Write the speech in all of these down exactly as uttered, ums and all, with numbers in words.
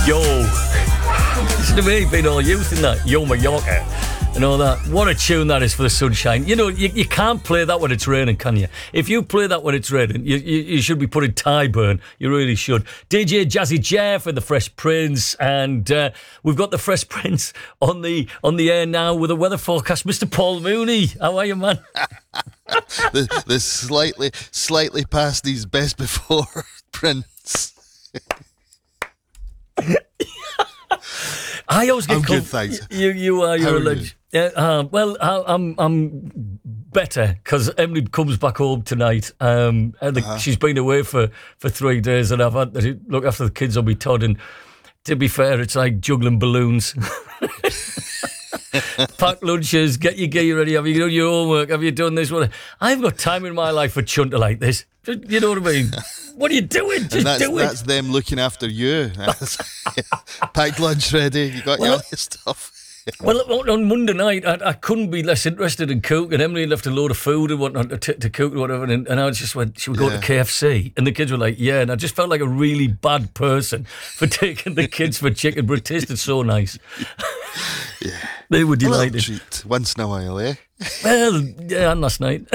Yo. Listen to me, being all youth in that. Yo Mallorca and all that. What a tune that is for the sunshine. You know, you, you can't play that when it's raining, can you? If you play that when it's raining, you, you, you should be put in Tyburn. You really should. D J Jazzy Jeff and the Fresh Prince, and uh, we've got the Fresh Prince on the on the air now with a weather forecast. Mister Paul Mooney, how are you, man? the, the slightly slightly past his best before Prince. I always get I'm conf- good, thanks. You, you are. You're How a are legend. Yeah, uh, well, I, I'm I'm better because Emily comes back home tonight. Um, and the, uh-huh. She's been away for, for three days, and I've had to look after the kids on me Todd. And to be fair, it's like juggling balloons. Pack lunches, get your gear ready. Have you done your homework? Have you done this? What? I haven't got time in my life for chunter like this. You know what I mean? What are you doing? Just and that's, do it. That's them looking after you. Packed lunch ready. You got well, your stuff. Well, on Monday night, I, I couldn't be less interested in cooking. Emily left a load of food and whatnot to, t- to cook and whatever, and, and I just went, should we go yeah. to K F C? And the kids were like, yeah, and I just felt like a really bad person for taking the kids for chicken, but it tasted so nice. Yeah. They were delighted. A little treat once in a while, eh? Well, yeah, and last night.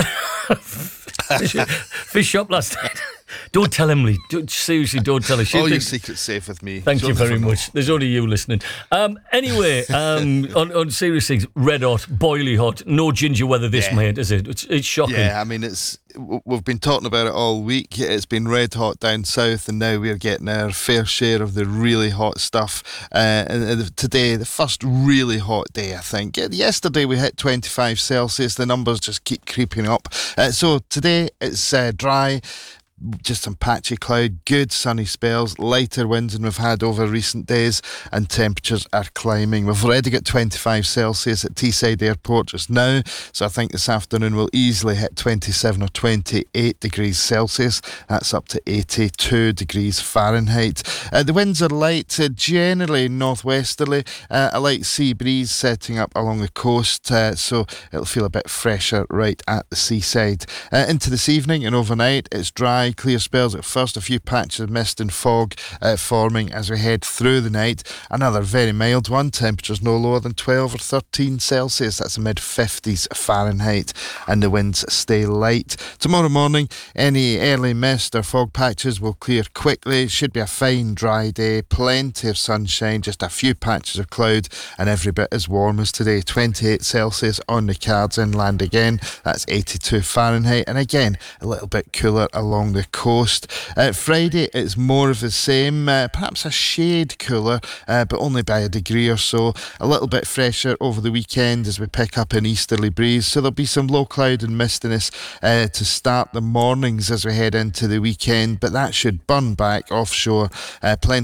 fish, fish up last night. Don't tell Emily. Don't, seriously, don't tell her. She'll All think, your secret's safe with me. Thank She'll you very much. Know. There's only you listening. Um, anyway, um, on, on serious things, red hot, boily hot, no ginger weather this yeah. mate, is it? It's, it's shocking. Yeah, I mean, it's we've been talking about it all week. It's been red hot down south, and now we're getting our fair share of the really hot stuff. Uh, and today, the first really hot day, I think. Yesterday, we hit twenty-five Celsius. The numbers just keep creeping up. Uh, so today, it's uh, dry. Just some patchy cloud, good sunny spells, lighter winds than we've had over recent days, and temperatures are climbing. We've already got twenty-five Celsius at Teesside Airport just now, so I think this afternoon we'll easily hit twenty-seven or twenty-eight degrees Celsius. That's up to eighty-two degrees Fahrenheit. Uh, the winds are light, uh, generally northwesterly, uh, a light sea breeze setting up along the coast, uh, so it'll feel a bit fresher right at the seaside. Uh, into this evening and overnight, it's dry, clear spells at first, a few patches of mist and fog uh, forming as we head through the night. Another very mild one, temperatures no lower than twelve or thirteen Celsius, that's the mid fifties Fahrenheit, and the winds stay light. Tomorrow morning, any early mist or fog patches will clear quickly. Should be a fine dry day, plenty of sunshine, just a few patches of cloud, and every bit as warm as today. twenty-eight Celsius on the cards inland again, that's eighty-two Fahrenheit, and again a little bit cooler along the coast. Uh, Friday, it's more of the same, uh, perhaps a shade cooler, uh, but only by a degree or so. A little bit fresher over the weekend as we pick up an easterly breeze, so there'll be some low cloud and mistiness uh, to start the mornings as we head into the weekend, but that should burn back offshore. Uh, plenty